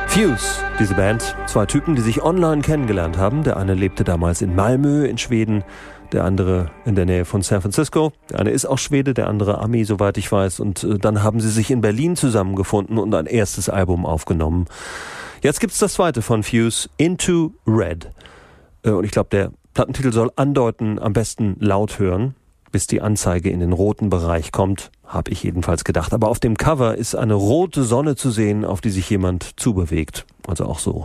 Fuse, diese Band. 2 Typen, die sich online kennengelernt haben. Der eine lebte damals in Malmö in Schweden, der andere in der Nähe von San Francisco. Der eine ist auch Schwede, der andere Ami, soweit ich weiß. Und dann haben sie sich in Berlin zusammengefunden und ein erstes Album aufgenommen. Jetzt gibt's das zweite von Fuse, Into Red. Und ich glaube, der Plattentitel soll andeuten, am besten laut hören, bis die Anzeige in den roten Bereich kommt, habe ich jedenfalls gedacht. Aber auf dem Cover ist eine rote Sonne zu sehen, auf die sich jemand zubewegt. Also auch so